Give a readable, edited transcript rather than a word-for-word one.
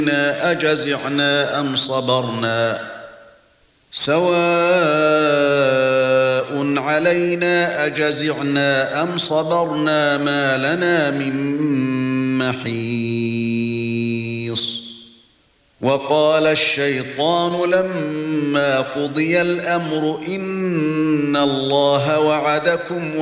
أجزعنا أم صبرنا سواء علينا أجزعنا أم صبرنا ما لنا من محيص. وقال الشيطان لما قضي الأمر إن الله وعدكم